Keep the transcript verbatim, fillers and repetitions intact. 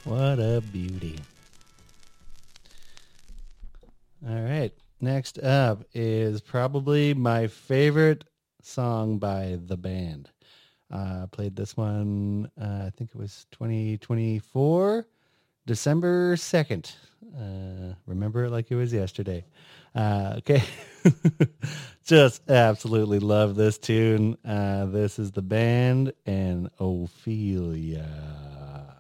What a beauty. All right. Next up is probably my favorite song by the band. I uh, played this one, uh, I think it was twenty twenty-four, December second. Uh, remember it like it was yesterday. Uh, okay. Just absolutely love this tune. Uh, this is the band and Ophelia.